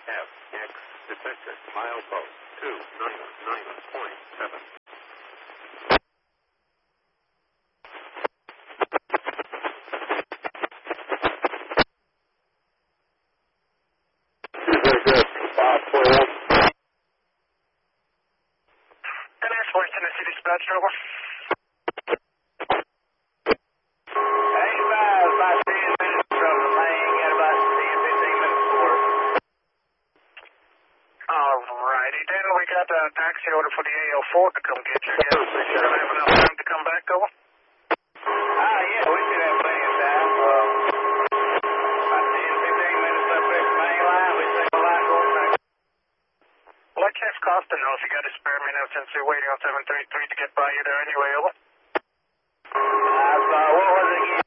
FX detected. Milepost 299.7. Very good. 512. West Tennessee Dispatch, over. 85, about 10 minutes from the main, got about 10, 15 minutes for it. Alrighty, then we got a taxi order for the AL4 to come get you. Yes, we should have enough time to come back, over. Yeah, we should have plenty of time. About 10, 15 minutes up at the main line, we take a line going back. What's this costing though, if you got a spare minute since you're waiting on 733 to get by you there anyway, over? What was it again?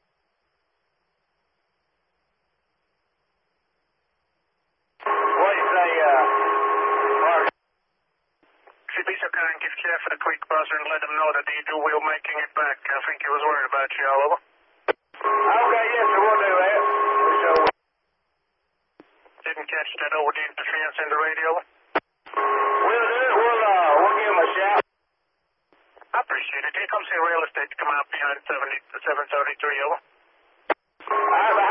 What do you say, Mark? If you'd be so kind, give Jeff a quick buzzer and let him know that you do will making it back. I think he was worried about you all, over. Okay, yes, sir, we'll do that. We sure will. Didn't catch that over the interference in the radio, over? We'll do it. We'll give him a shout. I appreciate it. Here comes the real estate to come out behind 733, over. All right.